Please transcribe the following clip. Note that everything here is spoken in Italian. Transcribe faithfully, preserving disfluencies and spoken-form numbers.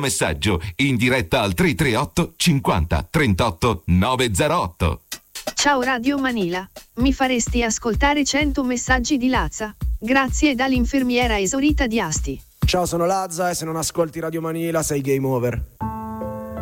messaggio in diretta al tre tre otto cinquanta trentotto novecentotto. Ciao Radio Manila, mi faresti ascoltare cento messaggi di Lazza? Grazie dall'infermiera esaurita di Asti. Ciao, sono Lazza e se non ascolti Radio Manila sei game over.